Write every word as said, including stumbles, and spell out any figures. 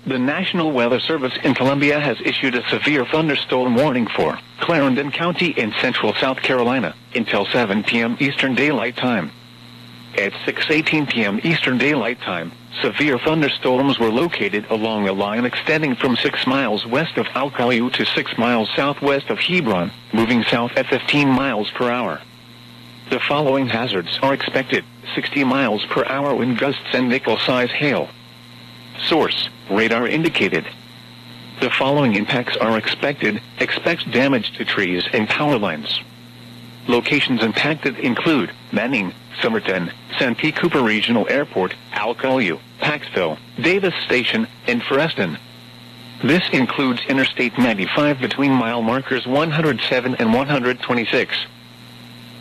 The National Weather Service in Columbia has issued a severe thunderstorm warning for Clarendon County in central South Carolina until seven p m Eastern Daylight Time. At six eighteen p m Eastern Daylight Time, severe thunderstorms were located along a line extending from six miles west of Alcalá to six miles southwest of Hebron, moving south at fifteen miles per hour. The following hazards are expected: sixty miles per hour wind gusts and nickel-size hail. Source: radar indicated. The following impacts are expected. Expect damage to trees and power lines. Locations impacted include Manning, Somerton, Santee Cooper Regional Airport, Alcalá, Paxville, Davis Station, and Foreston. This includes Interstate ninety-five between mile markers one hundred seven and one hundred twenty-six.